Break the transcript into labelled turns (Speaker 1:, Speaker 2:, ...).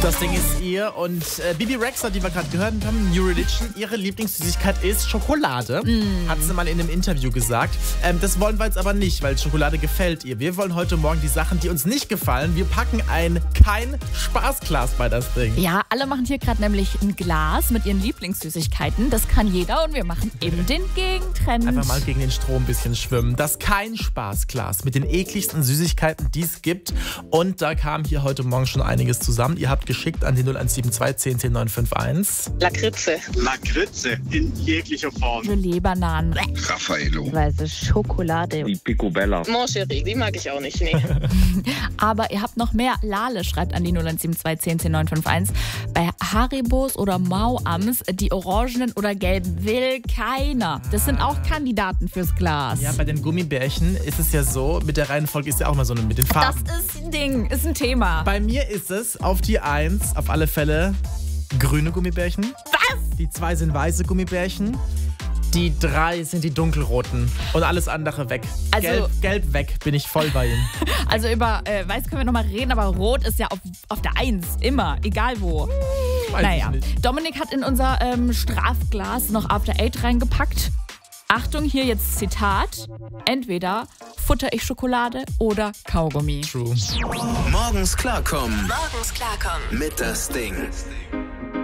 Speaker 1: Das Ding ist ihr und Bibi Rexha, die wir gerade gehört haben, New Religion, ihre Lieblingssüßigkeit ist Schokolade. Hat sie mal in einem Interview gesagt. Das wollen wir jetzt aber nicht, weil Schokolade gefällt ihr. Wir wollen heute Morgen die Sachen, die uns nicht gefallen. Wir packen kein Spaßglas bei das Ding.
Speaker 2: Ja, alle machen hier gerade nämlich ein Glas mit ihren Lieblingssüßigkeiten. Das kann jeder und wir machen eben den Gegentrend.
Speaker 1: Einfach mal gegen den Strom ein bisschen schwimmen. Das kein Spaßglas mit den ekligsten Süßigkeiten, die es gibt. Und da kam hier heute Morgen schon einiges zusammen. Ihr habt geschickt an die 0172 10 10 951.
Speaker 3: Lakritze.
Speaker 4: Lakritze in jeglicher Form.
Speaker 2: Gelee-Bananen.
Speaker 5: Raffaello.
Speaker 6: Weiße Schokolade.
Speaker 5: Die Picobella.
Speaker 3: Moncherie, die mag ich auch nicht, nee.
Speaker 2: Aber ihr habt noch mehr. Lale schreibt an die 0172 10 10 951. Bei Haribos oder Mau-Ams, die orangenen oder gelben will keiner. Das sind auch Kandidaten fürs Glas.
Speaker 1: Ja, bei den Gummibärchen ist es ja so, mit der Reihenfolge ist ja auch mal so mit den Farben.
Speaker 2: Das ist ein Ding, ist ein Thema.
Speaker 1: Bei mir ist es auf die 1 auf alle Fälle grüne Gummibärchen.
Speaker 2: Was?
Speaker 1: Die 2 sind weiße Gummibärchen. Die 3 sind die dunkelroten. Und alles andere weg.
Speaker 2: Also-
Speaker 1: Gelb weg, bin ich voll bei Ihnen.
Speaker 2: Also über weiß können wir nochmal reden, aber Rot ist ja auf der 1, immer, egal wo.
Speaker 1: Weiß
Speaker 2: Naja,
Speaker 1: ich nicht.
Speaker 2: Dominik hat in unser Strafglas noch After 8 reingepackt. Achtung, hier jetzt Zitat. Entweder futter ich Schokolade oder Kaugummi.
Speaker 1: True.
Speaker 7: Morgens klarkommen. Mit das Ding.